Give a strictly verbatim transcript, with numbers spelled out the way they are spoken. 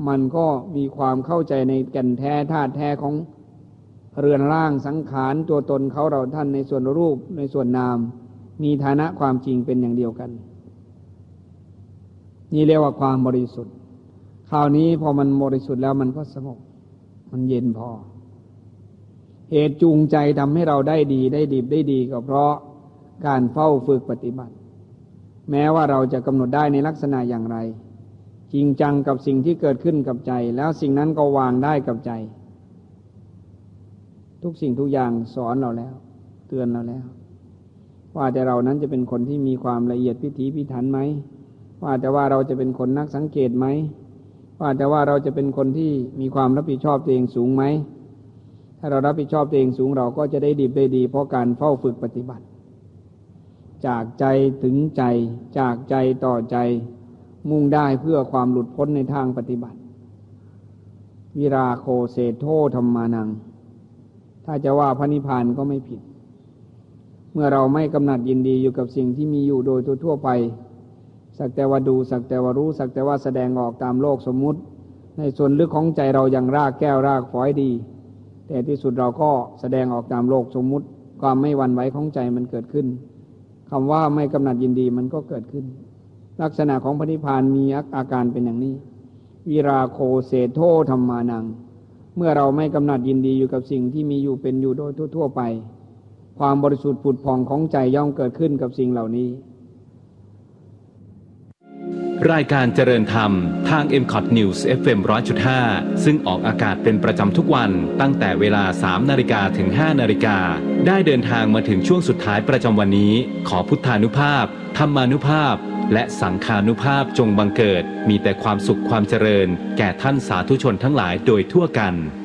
มันก็มีความเข้าใจในแก่นแท้ธาตุแท้ของเรือนร่างสังขารตัวตนเขาเราท่านในส่วนรูปในส่วนนามมีฐานะความจริงเป็นอย่างเดียวกันนี่เรียกว่าความบริสุทธิ์คราวนี้พอมันบริสุทธิ์แล้วมันก็สงบมันเย็นพอเหตุจูงใจทำให้เราได้ดีได้ดีได้ดีก็เพราะการเฝ้าฝึกปฏิบัติแม้ว่าเราจะกำหนดได้ในลักษณะอย่างไรจริงจังกับสิ่งที่เกิดขึ้นกับใจแล้วสิ่งนั้นก็วางได้กับใจทุกสิ่งทุกอย่างสอนเราแล้วเตือนเราแล้วว่าแต่เรานั้นจะเป็นคนที่มีความละเอียดพิถีพิถันไหมว่าแต่ว่าเราจะเป็นคนนักสังเกตไหมว่าแต่ว่าเราจะเป็นคนที่มีความรับผิดชอบตัวเองสูงไหมถ้าเรารับผิดชอบตัวเองสูงเราก็จะได้ดีได้ดีเพราะการเฝ้าฝึกปฏิบัติจากใจถึงใจจากใจต่อใจมุ่งได้เพื่อความหลุดพ้นในทางปฏิบัติวิราโคเสโธธัมมานังถ้าจะว่าพระนิพพานก็ไม่ผิดเมื่อเราไม่กำหนัดยินดีอยู่กับสิ่งที่มีอยู่โดยทั่วไปสักแต่ว่าดูสักแต่ว่ารู้สักแต่ว่าแสดงออกตามโลกสมมุติในส่วนลึกของใจเรายังรากแก้วรากฝอยดีแต่ที่สุดเราก็แสดงออกตามโลกสมมุติความไม่หวั่นไหวของใจมันเกิดขึ้นคำว่าไม่กำหนัดยินดีมันก็เกิดขึ้นลักษณะของพระนิพพานมีอาการเป็นอย่างนี้วิราโคเสโธธัมมานังเมื่อเราไม่กำหนัดยินดีอยู่กับสิ่งที่มีอยู่เป็นอยู่โดยทั่วๆไปความบริสุทธิ์ผุดผ่องของใจย่อมเกิดขึ้นกับสิ่งเหล่านี้รายการเจริญธรรมทาง เอ็ม คอท News เอฟ เอ็ม หนึ่งร้อยจุดห้า ซึ่งออกอากาศเป็นประจำทุกวันตั้งแต่เวลา สามนาฬิกา ถึง ห้านาฬิกาได้เดินทางมาถึงช่วงสุดท้ายประจำวันนี้ขอพุทธานุภาพธรรมานุภาพและสังฆานุภาพจงบังเกิดมีแต่ความสุขความเจริญแก่ท่านสาธุชนทั้งหลายโดยทั่วกัน